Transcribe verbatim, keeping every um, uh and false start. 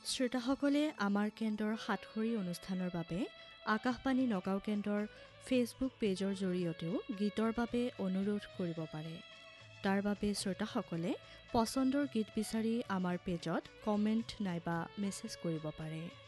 শ্ৰোতাসকলে আমাৰ কেন্দ্ৰৰ সাতসৰী অনুষ্ঠানৰ বাবে আকাশবাণী নগাঁও কেন্দ্ৰৰ ফেচবুক পেজৰ জৰিয়তেও গীতৰ বাবে অনুৰোধ কৰিব পাৰে। তাৰ বাবে শ্ৰোতাসকলে পচন্দৰ গীত বিচাৰি আমাৰ পেজত কমেণ্ট নাইবা মেছেজ কৰিব পাৰে।